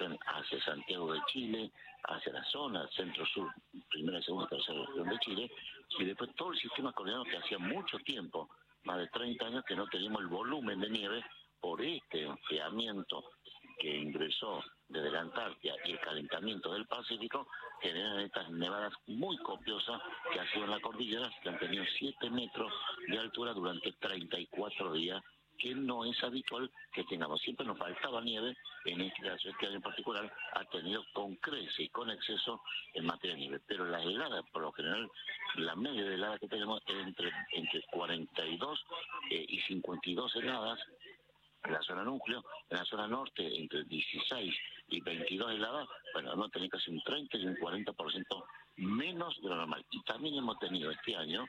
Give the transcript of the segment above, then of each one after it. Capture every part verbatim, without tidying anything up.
vayan hacia Santiago de Chile, hacia la zona centro-sur, primera, segunda, tercera región de Chile, y después todo el sistema coordinado que hacía mucho tiempo, más de treinta años, que no teníamos el volumen de nieve por este enfriamiento que ingresó desde la Antártida y el calentamiento del Pacífico, generan estas nevadas muy copiosas que ha sido en la cordillera, que han tenido siete metros de altura durante treinta y cuatro días, que no es habitual que tengamos. Siempre nos faltaba nieve, en este caso, este año en particular, ha tenido con crece y con exceso en materia de nieve. Pero las heladas, por lo general, la media de helada que tenemos es entre, entre cuarenta y dos eh, y cincuenta y dos heladas, en la zona núcleo, en la zona norte entre dieciséis y veintidós heladas, bueno, hemos tenido casi un treinta y un cuarenta por ciento menos de lo normal. Y también hemos tenido este año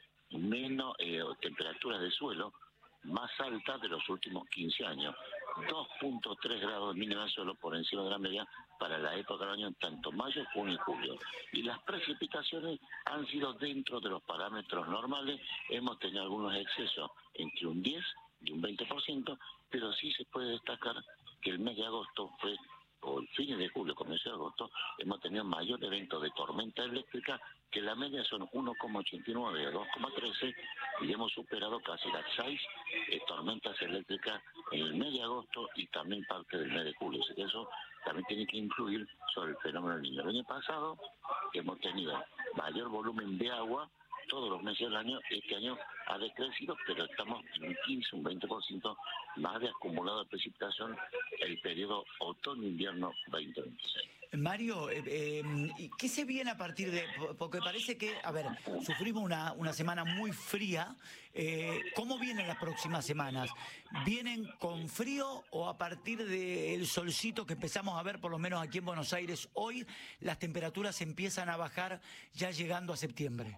menos eh, temperaturas de suelo más altas de los últimos quince años. dos punto tres grados mínima de suelo por encima de la media para la época del año, en tanto mayo, junio y julio. Y las precipitaciones han sido dentro de los parámetros normales. Hemos tenido algunos excesos entre un diez y un veinte por ciento, pero sí se puede destacar que el mes de agosto fue, o el fin de julio, comienzo de agosto, hemos tenido mayor evento de tormenta eléctrica, que la media son uno coma ochenta y nueve a dos coma trece, y hemos superado casi las seis eh, tormentas eléctricas en el mes de agosto y también parte del mes de julio. Así que eso también tiene que influir sobre el fenómeno del Niño. El año pasado hemos tenido mayor volumen de agua todos los meses del año. Este año ha decrecido, pero estamos en un quince, un veinte por ciento más de acumulado de precipitación el periodo otoño-invierno veinte veintiséis. Mario, eh, eh, ¿qué se viene a partir de...? Porque parece que, a ver, sufrimos una, una semana muy fría. Eh, ¿Cómo vienen las próximas semanas? ¿Vienen con frío o a partir del solcito que empezamos a ver, por lo menos aquí en Buenos Aires hoy, las temperaturas empiezan a bajar ya llegando a septiembre?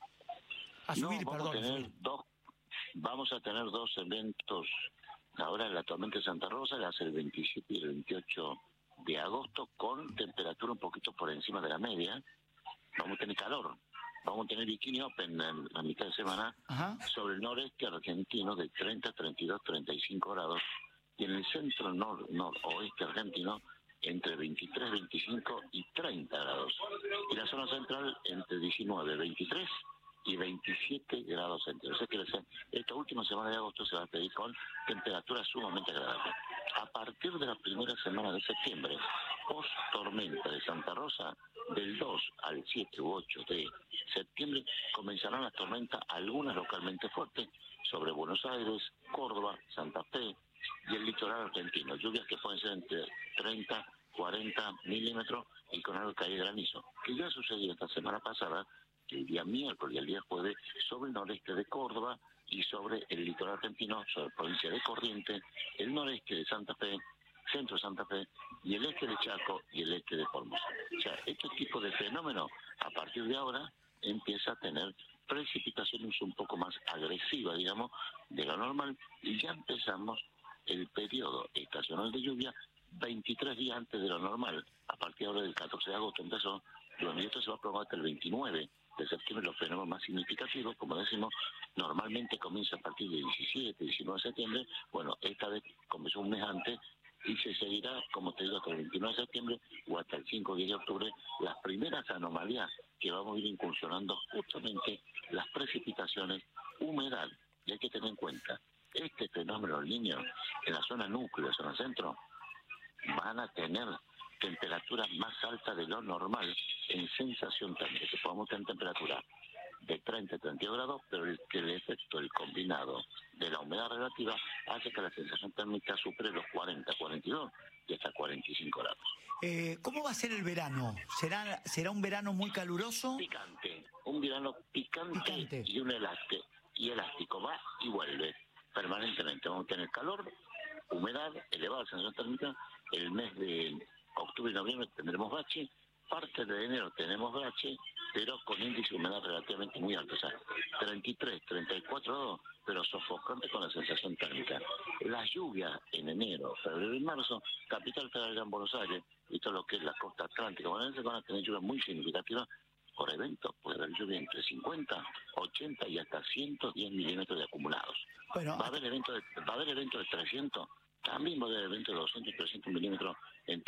A subir, no, vamos perdón. A tener subir. dos, vamos a tener dos eventos. Ahora la tormenta de Santa Rosa la hace el veintisiete y el veintiocho de agosto, con temperatura un poquito por encima de la media. Vamos a tener calor. Vamos a tener bikini open en la mitad de semana. Ajá. Sobre el noreste argentino de treinta, treinta y dos, treinta y cinco grados. Y en el centro nor, noroeste argentino entre veintitrés, veinticinco y treinta grados. Y la zona central entre diecinueve, veintitrés y veintisiete grados centígrados. Quiere decir, esta última semana de agosto se va a pedir con temperaturas sumamente agradables. A partir de la primera semana de septiembre, post tormenta de Santa Rosa, del dos al siete u ocho de septiembre, comenzarán las tormentas, algunas localmente fuertes, sobre Buenos Aires, Córdoba, Santa Fe y el litoral argentino. Lluvias que pueden ser entre treinta, cuarenta milímetros y con algo de caída de granizo, que ya sucedió esta semana pasada, el día miércoles y el día jueves, sobre el noreste de Córdoba y sobre el litoral argentino, sobre la provincia de Corrientes, el noreste de Santa Fe, centro de Santa Fe y el este de Chaco y el este de Formosa. O sea, este tipo de fenómeno, a partir de ahora, empieza a tener precipitaciones un poco más agresivas, digamos, de lo normal, y ya empezamos el periodo estacional de lluvia veintitrés días antes de lo normal. A partir de ahora, del catorce de agosto empezó, y esto se va a prolongar hasta el veintinueve de septiembre, los fenómenos más significativos, como decimos, normalmente comienza a partir del diecisiete, diecinueve de septiembre. Bueno, esta vez comenzó un mes antes y se seguirá, como te digo, hasta el veintinueve de septiembre o hasta el cinco o diez de octubre, las primeras anomalías que vamos a ir incursionando, justamente las precipitaciones, humedad. Y hay que tener en cuenta, este fenómeno, el Niño, en la zona núcleo, zona centro, van a tener temperaturas más altas de lo normal en sensación también, que podamos tener temperatura de treinta a treinta y dos grados, pero el, que el efecto, el combinado de la humedad relativa hace que la sensación térmica supere los cuarenta, cuarenta y dos y hasta cuarenta y cinco grados. Eh, ¿Cómo va a ser el verano? ¿Será, será un verano muy caluroso? Picante, un verano picante, picante. y un elástico, y elástico, va y vuelve permanentemente. Vamos a tener calor, humedad, elevada sensación térmica. El mes de octubre y noviembre tendremos bache, parte de enero tenemos bache, pero con índice de humedad relativamente muy alto, o sea, treinta y tres, treinta y cuatro grados, pero sofocante con la sensación térmica. Las lluvias en enero, febrero y marzo, capital federal en Buenos Aires y todo lo que es la costa atlántica bonaerense, van a tener lluvias muy significativas. Por evento puede haber lluvia entre cincuenta, ochenta y hasta ciento diez milímetros de acumulados. Bueno, va a haber eventos de, va a haber eventos de trescientos, también va a haber eventos de doscientos y trescientos milímetros en